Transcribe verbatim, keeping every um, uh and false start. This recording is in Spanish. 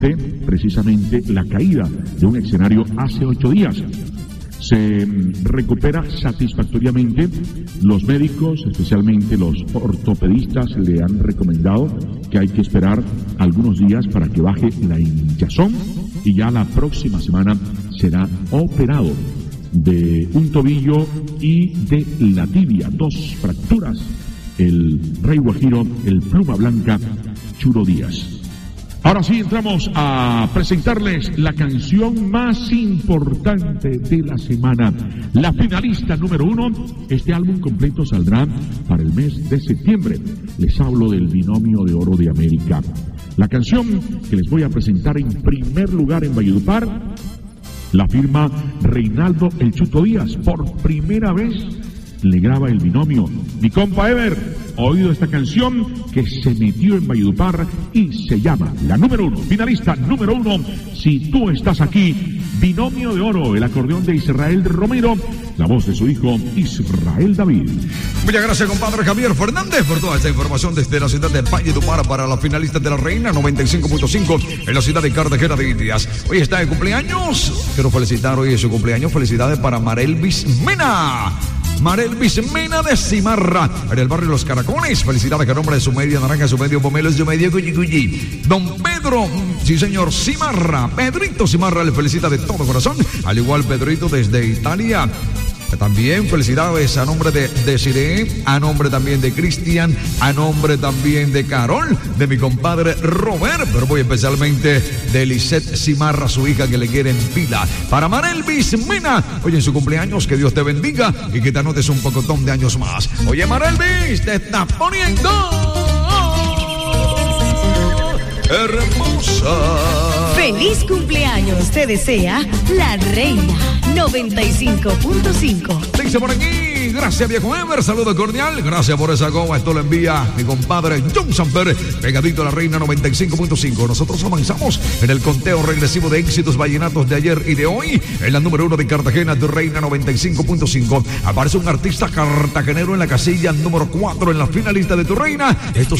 precisamente la caída de un escenario hace ocho días. Se recupera satisfactoriamente. Los médicos, especialmente los ortopedistas, le han recomendado que hay que esperar algunos días para que baje la hinchazón y ya la próxima semana será operado de un tobillo y de la tibia, dos fracturas, el Rey Guajiro, el Pluma Blanca, Churo Díaz. Ahora sí entramos a presentarles la canción más importante de la semana, la finalista número uno. Este álbum completo saldrá para el mes de septiembre. Les hablo del Binomio de Oro de América. La canción que les voy a presentar en primer lugar en Valledupar la firma Reinaldo El Chuto Díaz. Por primera vez le graba el binomio. Mi compa Ever, oído esta canción que se metió en Valledupar y se llama la número uno, finalista número uno, Si Tú Estás Aquí, Binomio de Oro, el acordeón de Israel Romero, la voz de su hijo Israel David. Muchas gracias, compadre Javier Fernández, por toda esta información desde la ciudad de Valledupar para la finalista de la Reina noventa y cinco punto cinco en la ciudad de Cartagena de Indias. Hoy está de cumpleaños. Quiero felicitar hoy su cumpleaños. Felicidades para Marelvis Mena. Marelvis Mena de Cimarra, en el barrio Los Caracoles. Felicidades a nombre de su media naranja, su medio pomelo, su medio cuyi cuyi. Don Pedro, sí señor, Cimarra. Pedrito Cimarra le felicita de todo corazón. Al igual Pedrito desde Italia. También felicidades a nombre de Desiree, a nombre también de Cristian, a nombre también de Carol, de mi compadre Robert, pero muy especialmente de Lisette Cimarra, su hija que le quiere en pila. Para Marelvis Mena, oye, en su cumpleaños, que Dios te bendiga y que te anotes un pocotón de años más. Oye, Marelvis, te está poniendo hermosa. ¡Feliz cumpleaños! Te desea la Reina noventa y cinco punto cinco. Dice por aquí, gracias viejo Ever, saludo cordial, gracias por esa goma, esto lo envía mi compadre John Samper, pegadito a la Reina noventa y cinco punto cinco. Nosotros avanzamos en el conteo regresivo de éxitos vallenatos de ayer y de hoy. En la número uno de Cartagena, de Reina noventa y cinco punto cinco, aparece un artista cartagenero en la casilla número cuatro en la finalista de Tu Reina. Esto